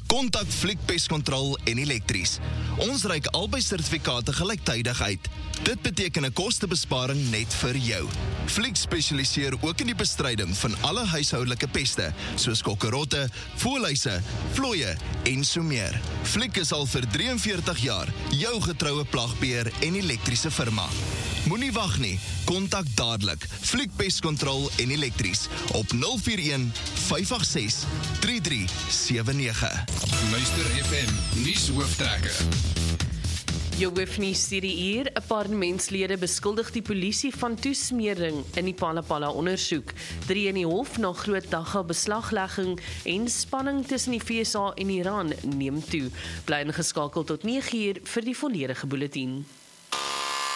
Kontak Fliek Pestkontrol en Elektries. Ons reik albei sertifikate gelyktydig uit. Dit beteken 'n kostebesparing net vir jou. Fliek spesialiseer ook in die bestryding van alle huishoudelike peste, soos kokkerotte, voëlhuise, vlooie en so meer. Fliek is al vir 43 jaar jou getroue plagbeheer en elektriese firma. Moenie wag nie, kontak dadelik Fliek Pestkontrol en Elektries op 041 586 3379. Luister FM, nuus hooftrekke. Jou hoofnuus hierdie uur, 'n parlementslede beskuldig die polisie van toesmering in die Palapala ondersoek. 3 in die hof na groot dagga beslaglegging en spanning tussen die VSA en Iran neem toe. Bly ingeskakel tot 9 uur vir die volledige bulletin.